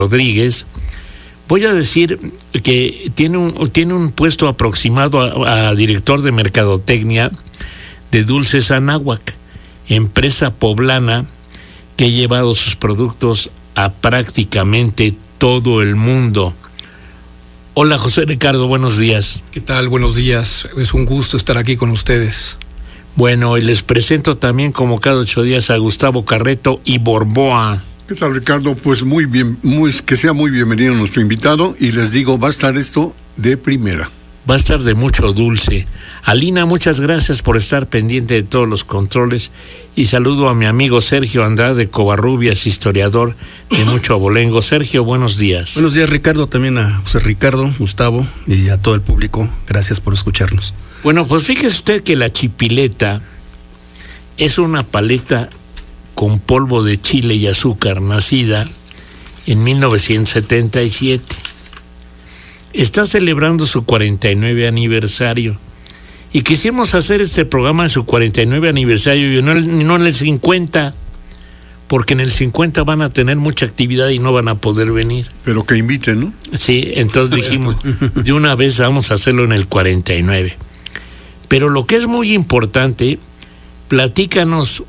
Rodríguez, voy a decir que tiene un puesto aproximado a director de mercadotecnia de Dulces Anáhuac, empresa poblana que ha llevado sus productos a prácticamente todo el mundo. Hola, José Ricardo, buenos días. ¿Qué tal? Buenos días. Es un gusto estar aquí con ustedes. Bueno, y les presento también, como cada 8 días, a Gustavo Carreto y Borboa. ¿Qué tal, Ricardo? Pues muy bien, que sea muy bienvenido nuestro invitado, y les digo, va a estar esto de primera. Va a estar de mucho dulce. Alina, muchas gracias por estar pendiente de todos los controles, y saludo a mi amigo Sergio Andrade Covarrubias, historiador de mucho abolengo. Sergio, buenos días. Buenos días, Ricardo, también a José Ricardo, Gustavo y a todo el público. Gracias por escucharnos. Bueno, pues fíjese usted que la chipileta es una paleta con polvo de chile y azúcar, nacida en 1977. Está celebrando su 49 aniversario. Y quisimos hacer este programa en su 49 aniversario y no en el 50, porque en el 50 van a tener mucha actividad y no van a poder venir. Pero que inviten, ¿no? Sí, entonces dijimos, de una vez vamos a hacerlo en el 49. Pero lo que es muy importante, platícanos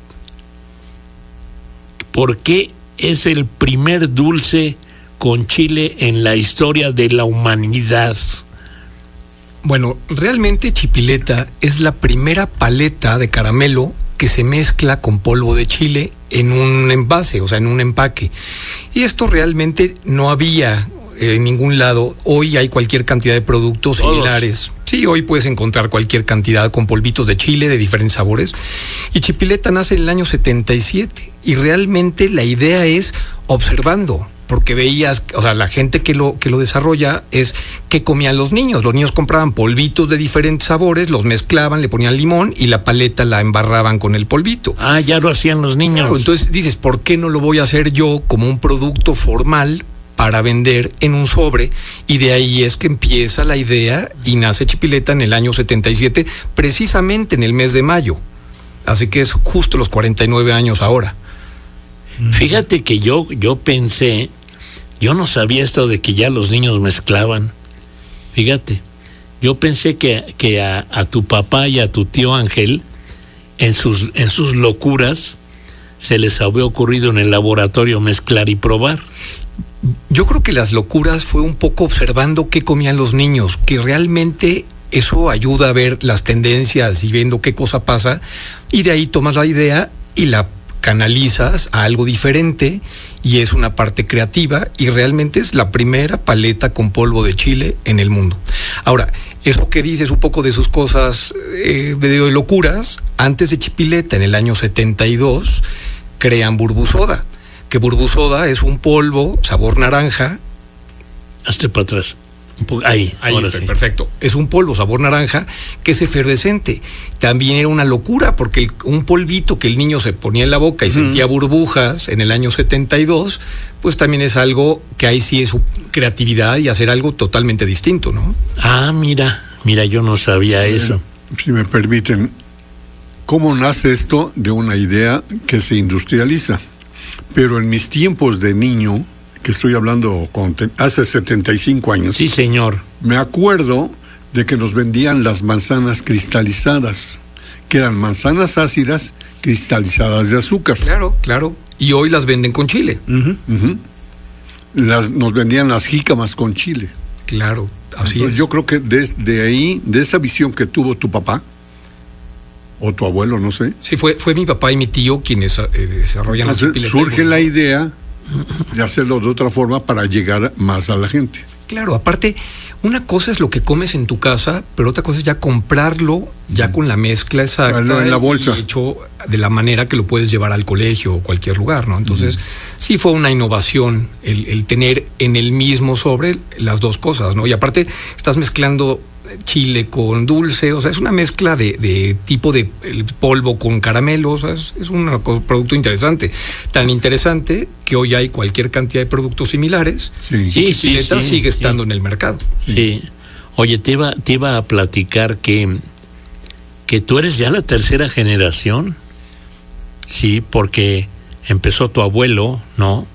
por qué es el primer dulce con chile en la historia de la humanidad. Bueno, realmente chipileta es la primera paleta de caramelo que se mezcla con polvo de chile en un envase, o sea, en un empaque. Y esto realmente no había en ningún lado. Hoy hay cualquier cantidad de productos similares. Sí, hoy puedes encontrar cualquier cantidad con polvitos de chile de diferentes sabores. Y chipileta nace en el año 77. Y realmente la idea es observando, porque veías, o sea, la gente que lo desarrolla es que comían los niños. Los niños compraban polvitos de diferentes sabores, los mezclaban, le ponían limón y la paleta la embarraban con el polvito. Ah, ya lo hacían los niños. Claro, entonces dices, ¿por qué no lo voy a hacer yo como un producto formal para vender en un sobre? Y de ahí es que empieza la idea y nace chipileta en el año 77, precisamente en el mes de mayo. Así que es justo los 49 años ahora. Fíjate que yo pensé, yo no sabía esto de que ya los niños mezclaban. Fíjate, yo pensé que a tu papá y a tu tío Ángel, en sus locuras, se les había ocurrido en el laboratorio mezclar y probar. Yo creo que las locuras fue un poco observando qué comían los niños, que realmente eso ayuda a ver las tendencias y viendo qué cosa pasa, y de ahí tomas la idea y la canalizas a algo diferente, y es una parte creativa, y realmente es la primera paleta con polvo de chile en el mundo. Ahora, eso que dices un poco de sus cosas de locuras, antes de chipileta, en el año 72, crean Burbusoda, que Burbusoda es un polvo sabor naranja. Hazte para atrás. Ahí está, sí. Perfecto. Es un polvo sabor naranja que es efervescente. También era una locura porque un polvito que el niño se ponía en la boca y sentía burbujas en el año 72, pues también es algo que ahí sí es su creatividad y hacer algo totalmente distinto, ¿no? Ah, mira, yo no sabía eso. Si me permiten, ¿cómo nace esto de una idea que se industrializa? Pero en mis tiempos de niño, que estoy hablando hace 75 años. Sí, señor. Me acuerdo de que nos vendían las manzanas cristalizadas, que eran manzanas ácidas cristalizadas de azúcar. Claro. Y hoy las venden con chile. Nos vendían las jícamas con chile. Claro, así Entonces, es. yo creo que de ahí, de esa visión que tuvo tu papá, o tu abuelo, no sé. Sí, fue mi papá y mi tío quienes desarrollan la chipileta. Surge la idea de hacerlo de otra forma para llegar más a la gente. Claro, aparte, una cosa es lo que comes en tu casa, pero otra cosa es ya comprarlo ya con la mezcla exacta en la bolsa, y hecho de la manera que lo puedes llevar al colegio o cualquier lugar, ¿no? Entonces, sí fue una innovación el tener en el mismo sobre las dos cosas, ¿no? Y aparte, estás mezclando chile con dulce, o sea, es una mezcla de tipo de el polvo con caramelo, o sea, es un producto interesante, tan interesante que hoy hay cualquier cantidad de productos similares. Sí. Y chipileta sigue estando en el mercado. Sí. Oye, te iba a platicar que tú eres ya la tercera generación. Sí, porque empezó tu abuelo, ¿no?